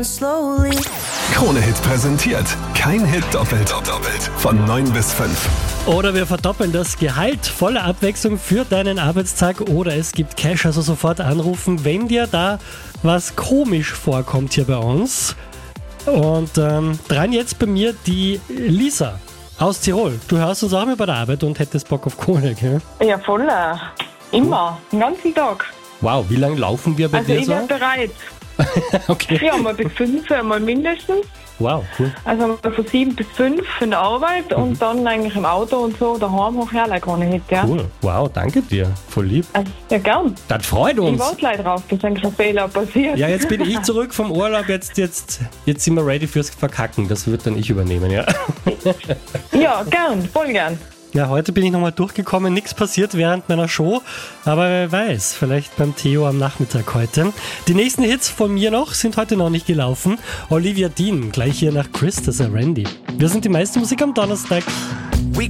Krone-Hit präsentiert. Kein Hit doppelt. Von 9 bis 5. Oder wir verdoppeln das Gehalt. Volle Abwechslung für deinen Arbeitstag. Oder es gibt Cash, also sofort anrufen, wenn dir da was komisch vorkommt hier bei uns. Und dran jetzt bei mir die Lisa aus Tirol. Du hörst uns auch mal bei der Arbeit und hättest Bock auf Kohle, gell? Ja, voll. Immer. Den ganzen Tag. Wow, wie lange laufen wir bei dir Ich so? wäre bereit. Okay. Ja, mal bis 5, mal mindestens. Wow, cool. Also mal von 7 bis 5 für die Arbeit und dann eigentlich im Auto und so daheim hoch herlegen ohne Hit, ja. Cool. Wow, danke dir. Voll lieb. Also, ja, gern. Das freut Ich uns. warte leider drauf, dass eigentlich ein Fehler passiert. Ja, jetzt bin ich zurück vom Urlaub. Jetzt sind wir ready fürs Verkacken. Das wird dann ich übernehmen, ja. Ja, gern, voll gern. Ja, heute bin ich nochmal durchgekommen. Nichts passiert während meiner Show. Aber wer weiß, vielleicht beim Theo am Nachmittag heute. Die nächsten Hits von mir noch sind heute noch nicht gelaufen. Olivia Dean, gleich hier nach Chris, das ist Randy. Wir sind die meiste Musik am Donnerstag. We